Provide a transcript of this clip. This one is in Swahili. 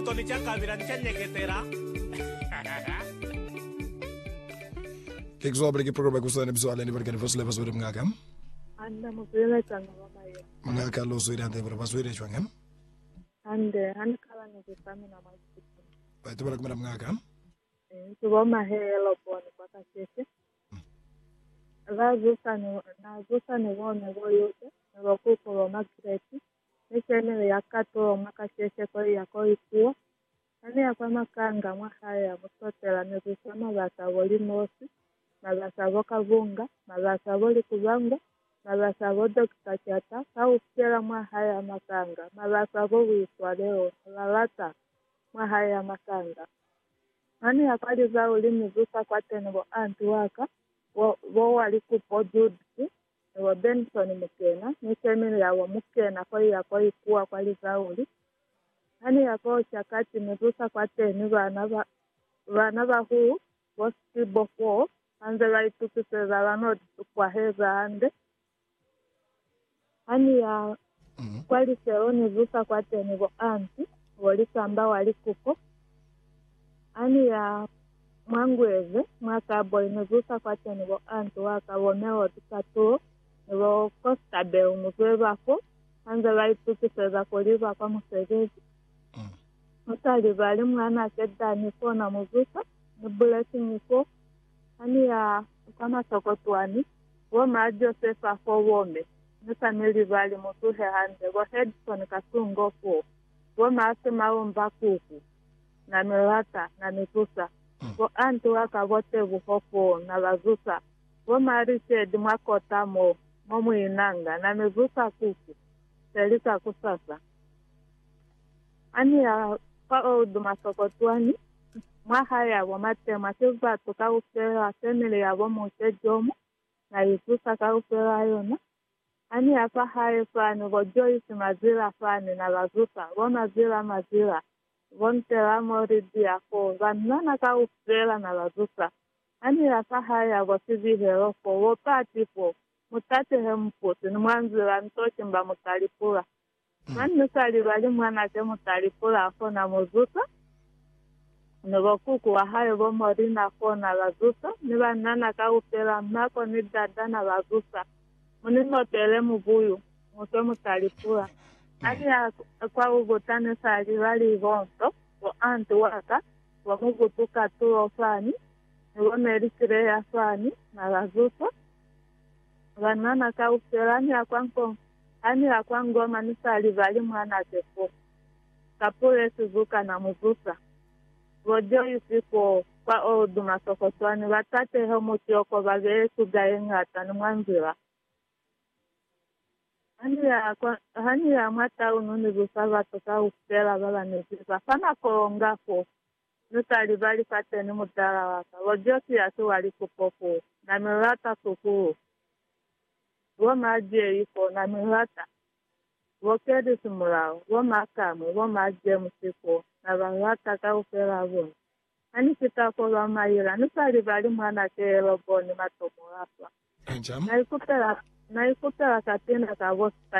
Kiko ni chakabira ni chanyeketera. Kikso balik program kusana biswala ni barkan first level swede mngakam. Anda mupira tanga mama ye. Mngaka lo swede ante bra swede chwangam. Ande kala ni kusami na maji. Ba to barak mngakam. Tuwa mahelo poni kwa kasese. Razusa ni wone woyote. Nwakuko wa magreti. Nishene ya kato makasese kwa ya koi kuwa. Ani ya kwa makanga mwahaya ya mutotela nizusama vata wali mosi. Magasabo kavunga, magasabo likubanga, magasabo dokita chata, kaukela mwahaya makanga, magasabo wiswa leo, lalata mwahaya makanga. Ani yakali za ulimizuka kwa tenebo antu waka, wo walikupo judisi, wo Benson mukena, nikemili ya wo mukena kwa ikuwa kwa liza uli. Ani yako chakati mizuka kwa teni vanava huu, wosibo huu, ande waitukiseza vanoti tukwaheza ande. Ani ya kwali seoni vusa kwa tenivo anti, walikamba walikuko. Ani ya mwangweze, mwakabo inuvusa kwa tenivo anti wakawoneo tukatuo, nivo kostabe umuzwevako, ande waitukiseza kuliva kwa musegezi. Mutali vali mwana keda niko na muzusa, nibulesi niko. Ani ya kama sokotwani, woma Joseph afo wome, nisa nilivali mutuhe hande, wo Hedson kasungo po, woma asema womba kuku, na milata, na mitusa, wo antu waka wote wuhopo, na wazusa, woma Richard mwakota momu inanga, na mizusa kuku, selika kusasa. Ani ya kwa uduma sokotwani, mwahaya wa matema kiva tukaupera semele ya womote jomo na Yesusa kaupera yona. Ani hapa hae fani wa Joyce mazira fani na wazusa wana mazira wontera moridi yako vanana kaupera na wazusa. Ani hapa haya wa sivi herofo wopati po mutate hemputi ni mwanzira ntochi mba mutalipura. Mani nusali wali mwana ke mutalipura afo na muzusa. Nivokuku wahayo bomori na kona wazusa, niva nana kaupera mnako ni dada na wazusa. Munimotele mubuyu, muke mutalipura. Ani ya kwa ugutane sali wali gonto, wa antu waka, wa mugutuka tuo fani, nivo merikire ya fani na wazusa. Wanana kaupera ani ya kwa ngoma nisali wali mwana kefo. Kapule suzuka na muzusa. Wojo yusiko kwa oduma sokotwani watate homotioko wagee kugaye ngata ni mwanzira. Hani ya mwata ununi busava toka upela wala nisipa. Fana korongafo nutali bali kate ni mutara waka. Wojo siyatu wali kupopo na mirata kukuru. Woma ajie yiko na mirata. Wokedi simulao, woma kame, woma ajie musiko. Na wawata kaupera woni. Ani kitako wa mayira. Nusali bali mwana kero boni matomo hapa. Anjam. Naikupera katena kawosta.